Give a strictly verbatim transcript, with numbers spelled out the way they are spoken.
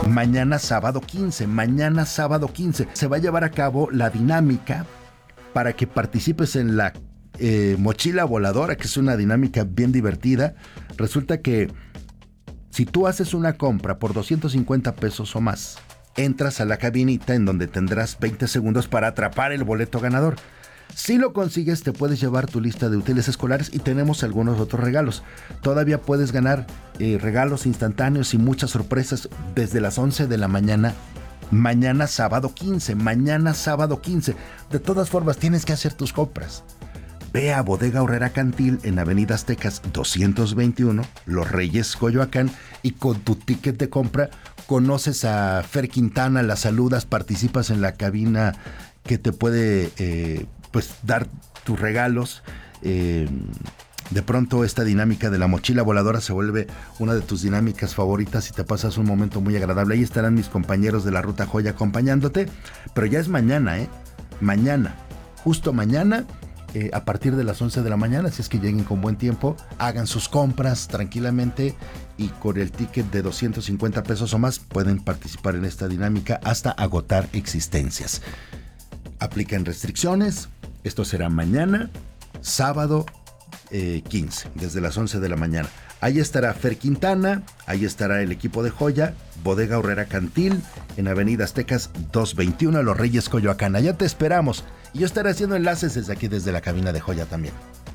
mañana sábado quince, mañana sábado quince. Se va a llevar a cabo la dinámica para que participes en la eh, mochila voladora, que es una dinámica bien divertida. Resulta que si tú haces una compra por doscientos cincuenta pesos o más, entras a la cabinita en donde tendrás veinte segundos para atrapar el boleto ganador. Si lo consigues, te puedes llevar tu lista de útiles escolares y tenemos algunos otros regalos. Todavía puedes ganar eh, regalos instantáneos y muchas sorpresas desde las once de la mañana. Mañana sábado quince, mañana sábado quince. De todas formas, tienes que hacer tus compras. Ve a Bodega Aurrera Cantil en Avenida Aztecas doscientos veintiuno, Los Reyes, Coyoacán, y con tu ticket de compra conoces a Fer Quintana, la saludas, participas en la cabina que te puede eh, pues dar tus regalos. Eh, de pronto esta dinámica de la mochila voladora se vuelve una de tus dinámicas favoritas y te pasas un momento muy agradable. Ahí estarán mis compañeros de la Ruta Joya acompañándote, pero ya es mañana, ¿eh? Mañana, justo mañana. Eh, a partir de las once de la mañana, si es que lleguen con buen tiempo, hagan sus compras tranquilamente y con el ticket de doscientos cincuenta pesos o más pueden participar en esta dinámica hasta agotar existencias. Aplican restricciones. Esto será mañana, sábado eh, quince, desde las once de la mañana. Ahí estará Fer Quintana, ahí estará el equipo de Joya, Bodega Aurrera Cantil, en Avenida Aztecas doscientos veintiuno, Los Reyes, Coyoacán. Allá te esperamos. Y yo estaré haciendo enlaces desde aquí, desde la cabina de Joya también.